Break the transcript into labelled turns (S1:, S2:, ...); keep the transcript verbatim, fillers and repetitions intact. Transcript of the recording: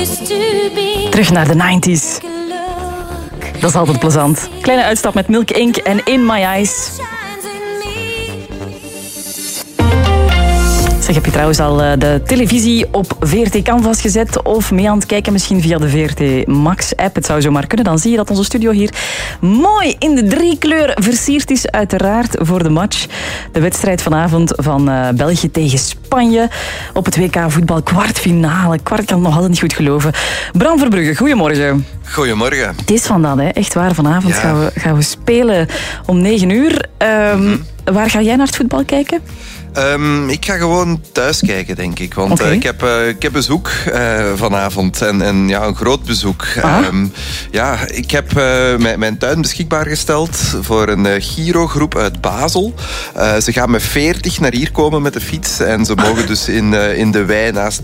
S1: Terug naar de negentig. Dat is altijd plezant. Kleine uitstap met Milk Inc en In My Eyes. Zeg, heb je trouwens al de televisie op V R T Canvas gezet of mee aan het kijken misschien via de V R T Max app? Het zou zomaar kunnen. Dan zie je dat onze studio hier mooi in de drie kleur versierd is. Uiteraard voor de match. De wedstrijd vanavond van uh, België tegen Spanje op het W K voetbal kwartfinale. Kwart kan het nog altijd niet goed geloven. Bram Verbrugge, goedemorgen.
S2: Goedemorgen.
S1: Het is vandaag, hè? Echt waar. Vanavond ja. gaan, we, gaan we spelen om negen uur. Um, mm-hmm. Waar ga jij naar het voetbal kijken?
S2: Um, ik ga gewoon thuis kijken, denk ik. Want okay. uh, ik, heb, uh, ik heb bezoek uh, vanavond. En, en ja, een groot bezoek.
S1: Ah.
S2: Um, ja, ik heb uh, mijn, mijn tuin beschikbaar gesteld voor een uh, Giro-groep uit Basel. Uh, ze gaan met veertig naar hier komen met de fiets. En ze mogen dus in, uh, in de wei naast